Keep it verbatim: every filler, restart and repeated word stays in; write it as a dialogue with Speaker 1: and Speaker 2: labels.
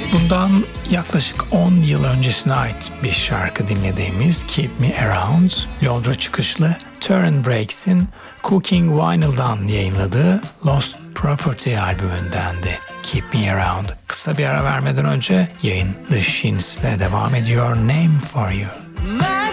Speaker 1: Bundan yaklaşık on yıl öncesine ait bir şarkı dinlediğimiz Keep Me Around, Londra çıkışlı Turn Breaks'in Cooking Vinyl'dan yayınladığı Lost Property albümündendi. Keep Me Around. Kısa bir ara vermeden önce yayın The Shins'le devam ediyor. Name For You.